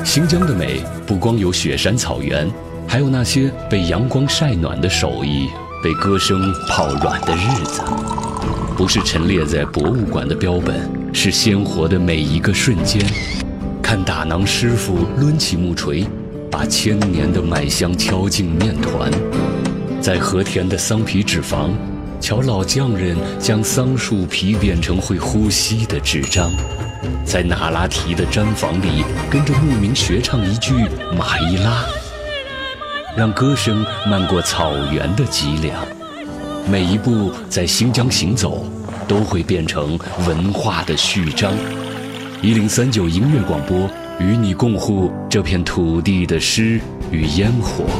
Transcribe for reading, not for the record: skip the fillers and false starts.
新疆的美不光有雪山草原，还有那些被阳光晒暖的手艺，被歌声泡软的日子。不是陈列在博物馆的标本，是鲜活的每一个瞬间。看打馕师傅抡起木锤，把千年的麦香敲进面团。在和田的桑皮纸坊，瞧老匠人将桑树皮变成会呼吸的纸张。在那拉提的毡房里，跟着牧民学唱一句马伊拉，让歌声漫过草原的脊梁。每一步在新疆行走，都会变成文化的序章。1039音乐广播，与你共护这片土地的诗与烟火。